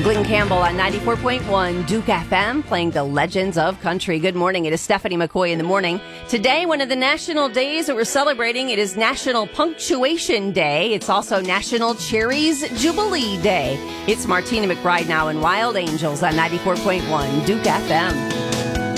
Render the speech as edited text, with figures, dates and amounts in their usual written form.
Glenn Campbell on 94.1 Duke FM playing the legends of country. Good morning. It is Stephanie McCoy in the morning. Today, one of the national days that we're celebrating, it is National Punctuation Day. It's also National Cherries Jubilee Day. It's Martina McBride now and Wild Angels on 94.1 Duke FM.